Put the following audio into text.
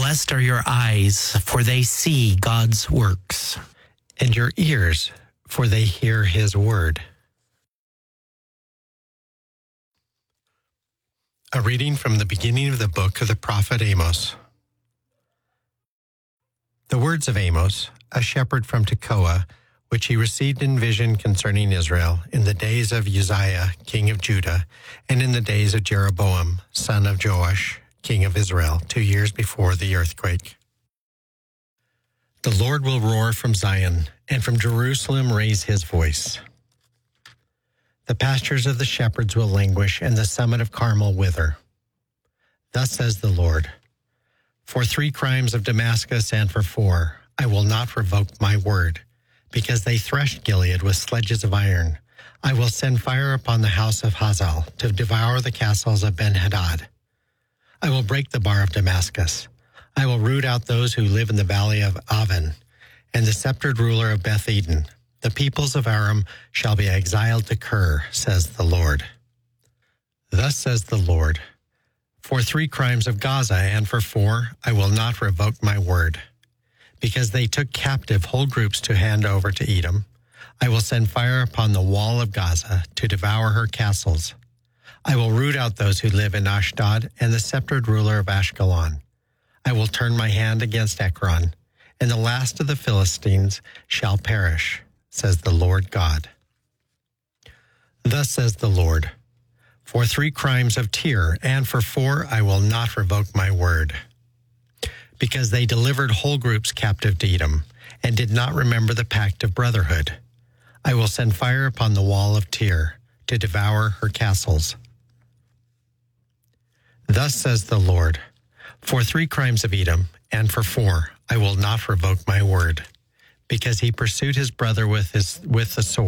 Blessed are your eyes, for they see God's works, and your ears, for they hear his word. A reading from the beginning of the book of the prophet Amos. The words of Amos, a shepherd from Tekoa, which he received in vision concerning Israel in the days of Uzziah, king of Judah, and in the days of Jeroboam, son of Joash, king of Israel, 2 years before the earthquake. The Lord will roar from Zion, and from Jerusalem raise his voice. The pastures of the shepherds will languish, and the summit of Carmel wither. Thus says the Lord, for 3 crimes of Damascus and for 4, I will not revoke my word, because they threshed Gilead with sledges of iron. I will send fire upon the house of Hazael to devour the castles of Ben-Hadad. I will break the bar of Damascus. I will root out those who live in the valley of Aven, and the sceptered ruler of Beth-Eden. The peoples of Aram shall be exiled to Kir, says the Lord. Thus says the Lord, for 3 crimes of Gaza and for 4, I will not revoke my word. Because they took captive whole groups to hand over to Edom, I will send fire upon the wall of Gaza to devour her castles. I will root out those who live in Ashdod and the sceptered ruler of Ashkelon. I will turn my hand against Ekron, and the last of the Philistines shall perish, says the Lord God. Thus says the Lord, for 3 crimes of Tyre and for 4 I will not revoke my word. Because they delivered whole groups captive to Edom, and did not remember the pact of brotherhood, I will send fire upon the wall of Tyre to devour her castles. Thus says the Lord, for 3 crimes of Edom, and for 4, I will not revoke my word, because he pursued his brother with the sword.